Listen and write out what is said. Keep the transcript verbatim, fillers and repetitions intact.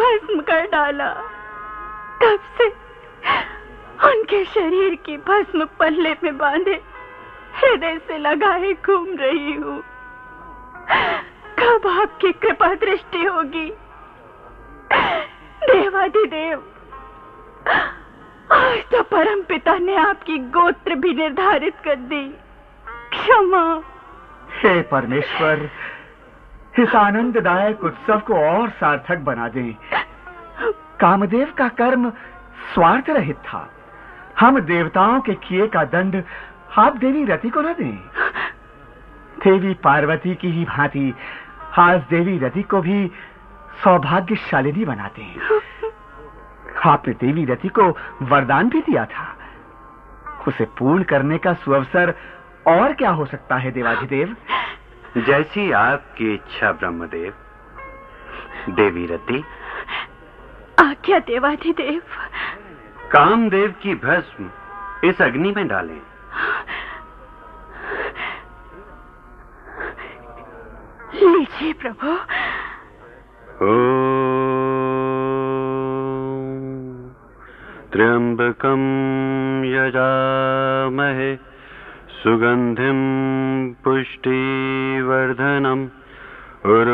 भस्म कर डाला। तब से उनके शरीर की भस्म पल्ले में बांधे हृदय से लगाए घूम रही हूँ। कब आपकी कृपा दृष्टि होगी? देवाधिदेव, आज तो परम पिता ने आपकी गोत्र भी निर्धारित कर दी। क्षमा। हे परमेश्वर, इस आनंददायक उत्सव को और सार्थक बना दें। कामदेव का कर्म स्वार्थ रहित था। हम देवताओं के किए का दंड आप देवी रति को न दें। देवी पार्वती की ही भांति आज देवी रति को भी सौभाग्यशालिनी बनाते हैं। आपने देवी रति को वरदान भी दिया था, उसे पूर्ण करने का सुअवसर और क्या हो सकता है देवाधिदेव? जैसी आपकी इच्छा ब्रह्मदेव। देवी रति। आज्ञा देवाधिदेव। कामदेव की भस्म इस अग्नि में डालें। लीजिए प्रभु। ओम त्र्यंबकं यजामहे सुगंधिं पुष्टिवर्धनम्।